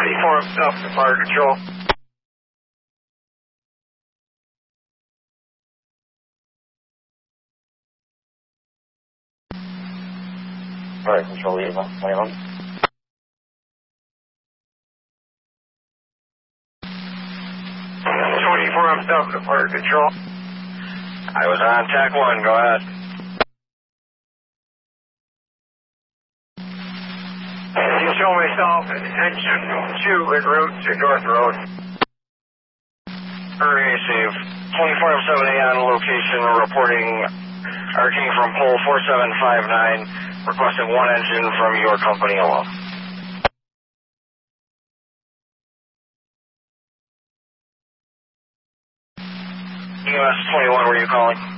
24 himself to fire control. Fire control, Eva, 21. 24 himself to fire control. I was on TAC 1, go ahead. You show myself at engine 2 en route to North Road. Receive. 24-7A on location reporting arcing from pole 4759, requesting one engine from your company alone. EMS 21, were you calling?